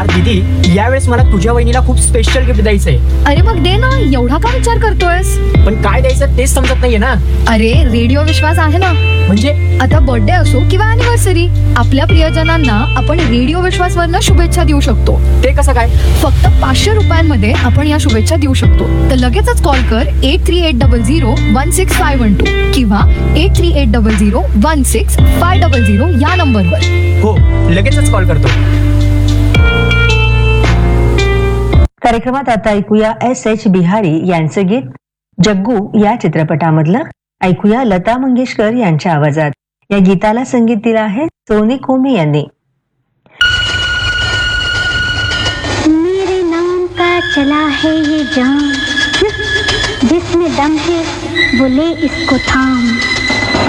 यार दीदी, यावेळेस मला तुझ्या वहिनीला खूप स्पेशल गिफ्ट द्यायचंय. अरे मग दे ना, एवढा का विचार करतोयस? पण काय द्यायचं तेच समजत नाहीये ना. अरे रेडिओ विश्वास आहे ना. म्हणजे आता बर्थडे असो किंवा अॅनिव्हर्सरी, आपल्या प्रियजनांना आपण रेडिओ विश्वास वरनं शुभेच्छा देऊ शकतो. ते कसं काय? फक्त 500 रुपयांमध्ये आपण या शुभेच्छा देऊ शकतो. तर लगेचच कॉल कर 8380016512 किंवा 8380016500 या नंबरवर. हो, लगेचच कॉल करतो. कार्यक्रमात आता ऐकूया S.H. बिहारी यांचे गीत जग्गू या चित्रपटामधलं. ऐकूया लता मंगेशकर यांच्या आवाजात. या गीताला संगीत दिलं आहे सोनी कोमी यांनी. मेरे नाम का चला है ये जाम, जिसमें दम है वो ले इसको थाम.